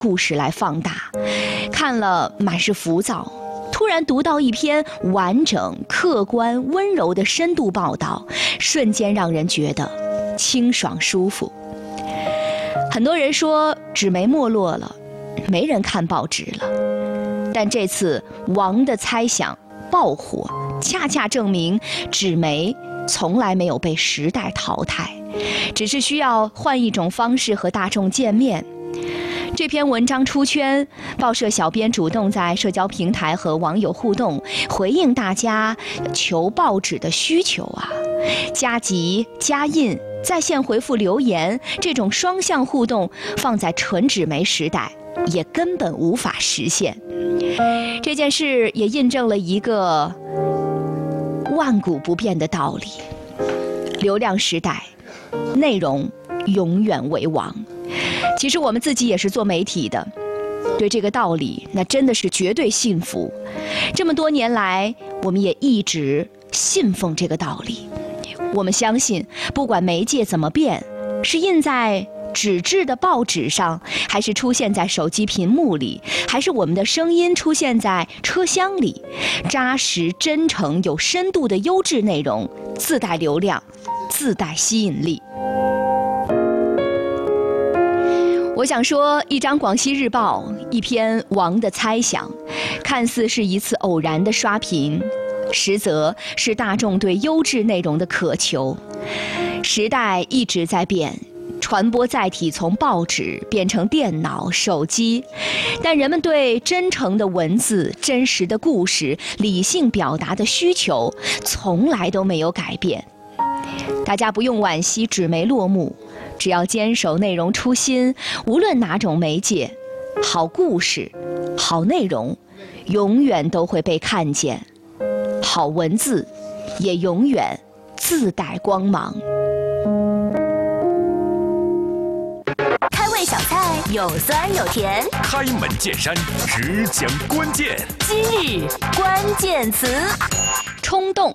故事来放大，看了满是浮躁。突然读到一篇完整、客观、温柔的深度报道，瞬间让人觉得清爽舒服。很多人说纸媒没落了，没人看报纸了，但这次王的猜想爆火，恰恰证明纸媒从来没有被时代淘汰，只是需要换一种方式和大众见面。这篇文章出圈，报社小编主动在社交平台和网友互动，回应大家求报纸的需求啊，加急、加印、在线回复留言，这种双向互动放在纯纸媒时代也根本无法实现。这件事也印证了一个万古不变的道理：流量时代，内容永远为王。其实我们自己也是做媒体的，对这个道理那真的是绝对信服。这么多年来，我们也一直信奉这个道理。我们相信，不管媒介怎么变，是印在纸质的报纸上，还是出现在手机屏幕里，还是我们的声音出现在车厢里，扎实、真诚、有深度的优质内容，自带流量，自带吸引力。我想说，一张广西日报，一篇王的猜想，看似是一次偶然的刷屏，实则是大众对优质内容的渴求。时代一直在变，传播载体从报纸变成电脑、手机，但人们对真诚的文字、真实的故事、理性表达的需求，从来都没有改变。大家不用惋惜纸媒落幕，只要坚守内容初心，无论哪种媒介，好故事、好内容，永远都会被看见，好文字也永远自带光芒。 开胃小菜，有酸有甜， 开门见山，只讲关键。 今日关键词： 冲动。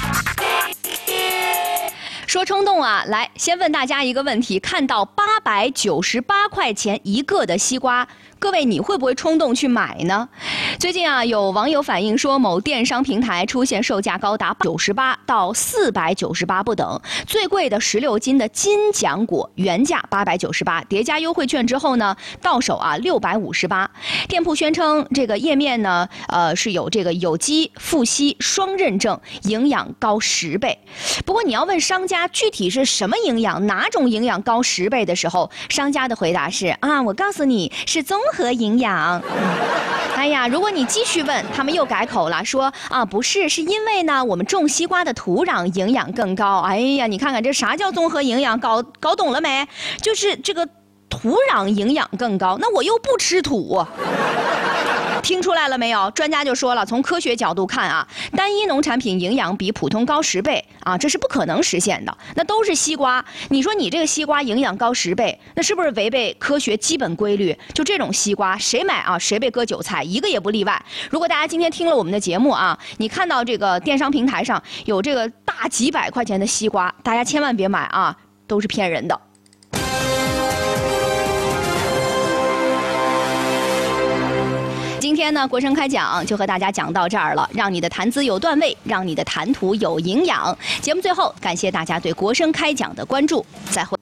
说冲动啊，来，先问大家一个问题：看到898块钱一个的西瓜，各位你会不会冲动去买呢？最近啊，有网友反映说，某电商平台出现售价高达98到498不等，最贵的16斤的金浆果原价898，叠加优惠券之后呢，到手啊658。店铺宣称这个页面呢，是有这个有机、富硒双认证，营养高10倍。不过你要问商家具体是什么营养，哪种营养高10倍的时候，商家的回答是啊，我告诉你是综合营养。哎呀，如果你继续问，他们又改口了，说啊不是，是因为呢我们种西瓜的土壤营养更高。哎呀，你看看这啥叫综合营养，搞懂了没？就是这个土壤营养更高，那我又不吃土。听出来了没有？专家就说了，从科学角度看啊，单一农产品营养比普通高10倍啊，这是不可能实现的。那都是西瓜，你说你这个西瓜营养高10倍，那是不是违背科学基本规律？就这种西瓜，谁买啊？谁被割韭菜，一个也不例外。如果大家今天听了我们的节目啊，你看到这个电商平台上有这个大几百块钱的西瓜，大家千万别买啊，都是骗人的。今天呢，国声开讲就和大家讲到这儿了，让你的谈资有段位，让你的谈吐有营养。节目最后，感谢大家对国声开讲的关注，再会。